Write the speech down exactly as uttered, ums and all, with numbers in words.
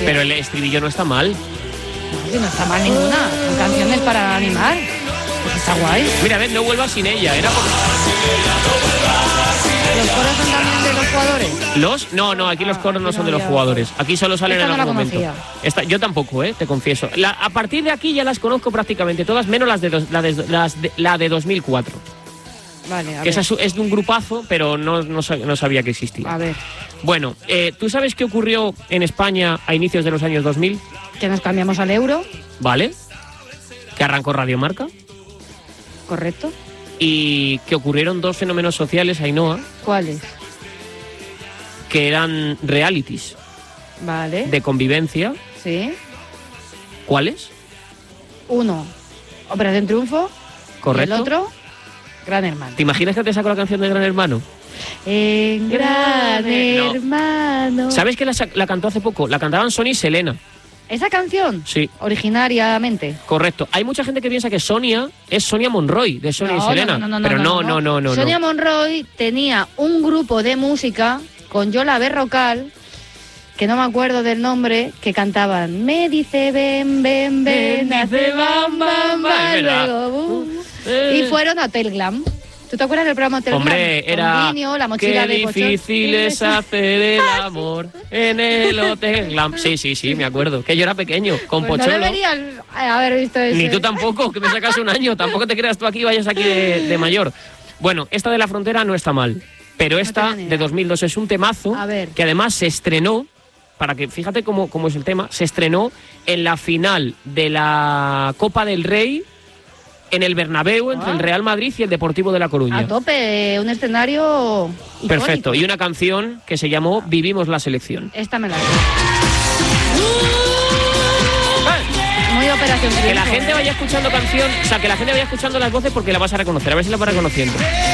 bien. Pero el estribillo no está mal. No, si no está mal ninguna. Son canciones para animar. Pues está guay. Mira, a ver, no vuelvas sin ella. Era por... ¿Los coros son también de los jugadores? ¿Los? No, no, aquí los coros no son de los jugadores. Aquí solo salen Esta en no algún la momento. conocía. Esta, yo tampoco, eh, te confieso. La, a partir de aquí ya las conozco prácticamente todas, menos las de, dos, la, de, las de, la de dos mil cuatro. Vale, a Que ver. esa es, es de un grupazo, pero no, no, no sabía que existía. A ver. Bueno, eh, ¿tú sabes qué ocurrió en España a inicios de los años dos mil? Que nos cambiamos al euro. ¿Vale? Que arrancó Radio Marca. Correcto. Y que ocurrieron dos fenómenos sociales, Ainhoa, ¿Cuáles? que eran realities Vale. de convivencia. Sí. ¿Cuáles? Uno, Operación Triunfo. Correcto. Y el otro, Gran Hermano. ¿Te imaginas que te saco la canción de Gran Hermano? En Gran No. Hermano. ¿Sabes que la, sa- la cantó hace poco? La cantaban Sonia y Selena. ¿Esa canción? Sí, Originariamente. correcto. Hay mucha gente que piensa que Sonia es Sonia Monroy, de Sonia y Selena. No, no, no, pero no, no, no, no, no. Sonia no. Monroy tenía un grupo de música con Yola Berrocal, que no me acuerdo del nombre, que cantaban Me dice ven, ven, ven, Me hace dice bam, bam, bam, Es verdad. luego boom. Eh. Y fueron a Hotel Glam. ¿Tú te acuerdas del programa Hotel Hombre, Glam? era... Con Guiño, la mochila Qué de Pochón. difícil es hacer el amor en el Hotel Glam. Sí, sí, sí, me acuerdo. Que yo era pequeño, con Pues no Pocholo. deberías haber visto eso. Ni tú tampoco, que me sacas un año. Tampoco te creas tú aquí y vayas aquí de, de mayor. Bueno, esta de La Frontera no está mal. Pero esta, tengo ni idea. de dos mil dos, es un temazo A ver. que además se estrenó, para que fíjate cómo, cómo es el tema, se estrenó en la final de la Copa del Rey en el Bernabéu entre Ah. el Real Madrid y el Deportivo de La Coruña. A tope, un escenario icónico. Perfecto. Y una canción que se llamó Vivimos la Selección. Esta me la sé. Muy Operación Triunfo. Que la gente vaya escuchando canción, o sea, que la gente vaya escuchando las voces porque la vas a reconocer. A ver si la vas reconociendo.